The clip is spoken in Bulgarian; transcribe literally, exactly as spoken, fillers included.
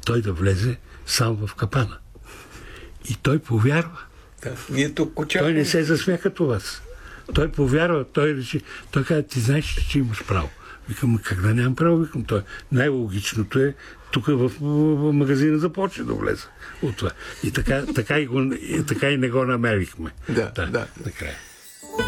той да влезе сам в капана. И той повярва. Да, ние тук очакваме. Той не се засмя като вас. Той повярва, той реши, той каза, ти знаеш, че имаш право. Викам, как да нямам право? Викам, той. Най-логичното е тук в, в магазина започне да влезе от това. И така, така, и, го, и така и не го намерихме. Да, да. Накрая.